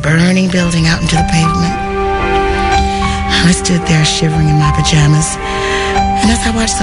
burning building out into the pavement. I stood there shivering in my pajamas, and as I watched